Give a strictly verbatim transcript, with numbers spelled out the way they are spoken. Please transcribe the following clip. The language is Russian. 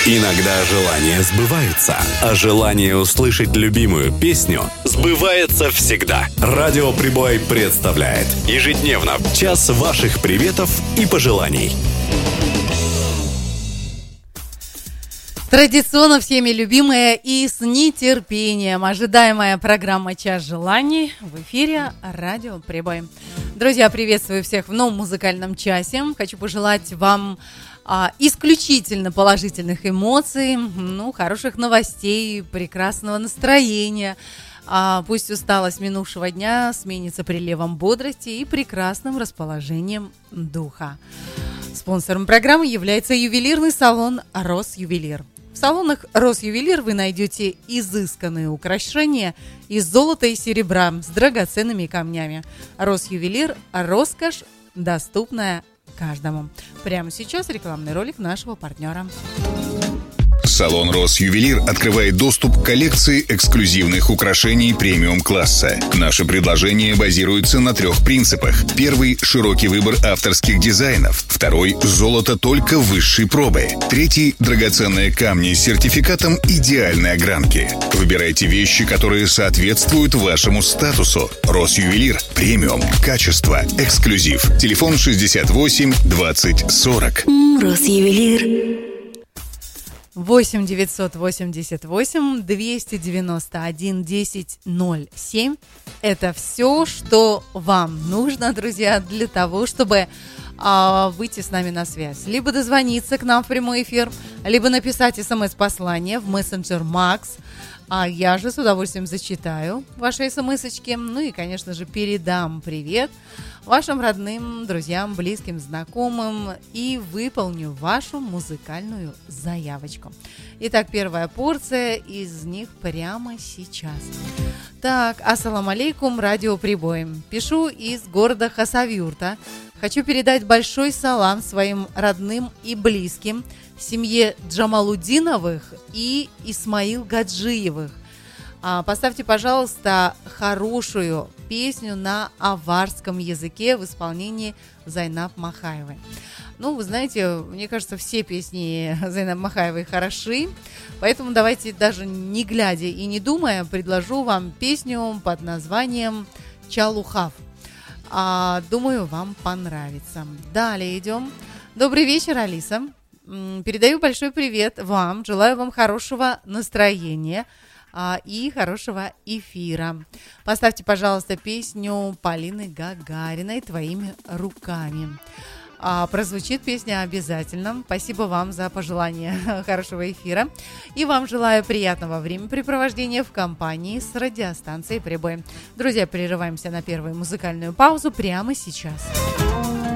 Иногда желания сбываются, а желание услышать любимую песню сбывается всегда. Радио Прибой представляет ежедневно час ваших приветов и пожеланий. Традиционно всеми любимая и с нетерпением ожидаемая программа «Час желаний» в эфире Радио Прибой. Друзья, приветствую всех в новом музыкальном часе. Хочу пожелать вам а, исключительно положительных эмоций, ну, хороших новостей, прекрасного настроения. А, пусть усталость минувшего дня сменится приливом бодрости и прекрасным расположением духа. Спонсором программы является ювелирный салон «Росювелир». В салонах «Росювелир» вы найдете изысканные украшения из золота и серебра с драгоценными камнями. «Росювелир» – роскошь, доступная каждому. Прямо сейчас рекламный ролик нашего партнера. Салон «Росювелир» открывает доступ к коллекции эксклюзивных украшений премиум-класса. Наше предложение базируется на трех принципах. Первый – широкий выбор авторских дизайнов. Второй – золото только высшей пробы. Третий – драгоценные камни с сертификатом идеальной огранки. Выбирайте вещи, которые соответствуют вашему статусу. «Росювелир» – премиум, качество, эксклюзив. Телефон шестьдесят восемь двадцать сорок. «Росювелир». восемь девятьсот восемьдесят восемь двести девяносто один десять ноль семь. Это все, что вам нужно, друзья, для того, чтобы а, выйти с нами на связь. Либо дозвониться к нам в прямой эфир, либо написать смс-послание в мессенджер Макс. А я же с удовольствием зачитаю ваши смс-очки. Ну и, конечно же, передам привет вашим родным, друзьям, близким, знакомым и выполню вашу музыкальную заявочку. Итак, первая порция из них прямо сейчас. Так, ассаламу алейкум, радио Прибой. Пишу из города Хасавюрта. Хочу передать большой салам своим родным и близким, семье Джамалудиновых и Исмаил Гаджиевых. Поставьте, пожалуйста, хорошую песню на аварском языке в исполнении Зайнаб Махаевой. Ну, вы знаете, мне кажется, все песни Зайнаб Махаевой хороши, поэтому давайте даже не глядя и не думая, предложу вам песню под названием «Чалухав». А, думаю, вам понравится. Далее идем. Добрый вечер, Алиса. Передаю большой привет вам, желаю вам хорошего настроения а, и хорошего эфира. Поставьте, пожалуйста, песню Полины Гагариной «Твоими руками». А, прозвучит песня обязательно. Спасибо вам за пожелание хорошего эфира. И вам желаю приятного времяпрепровождения в компании с радиостанцией Прибой. Друзья, прерываемся на первую музыкальную паузу прямо сейчас.